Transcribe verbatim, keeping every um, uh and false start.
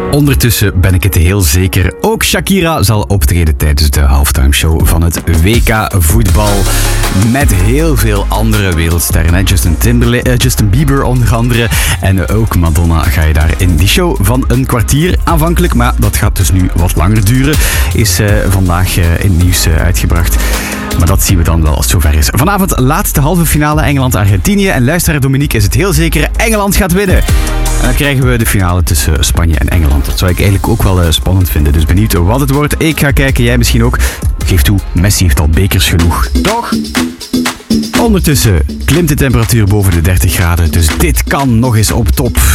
Ondertussen ben ik het heel zeker. Ook Shakira zal optreden tijdens de halftime show van het W K voetbal. Met heel veel andere wereldsterren. Hè? Justin, Timberlake, uh, Justin Bieber onder andere. En ook Madonna ga je daar in die show van een kwartier aanvankelijk. Maar dat gaat dus nu wat langer duren. Is uh, vandaag uh, in het nieuws uh, uitgebracht. Maar dat zien we dan wel als het zover is. Vanavond laatste halve finale Engeland-Argentinië. En luisteraar Dominique is het heel zeker. Engeland gaat winnen. En dan krijgen we de finale tussen Spanje en Engeland. Dat zou ik eigenlijk ook wel uh, spannend vinden. Dus benieuwd wat het wordt. Ik ga kijken, jij misschien ook. Geef toe, Messi heeft al bekers genoeg. Toch? Ondertussen klimt de temperatuur boven de dertig graden. Dus dit kan nog eens op top.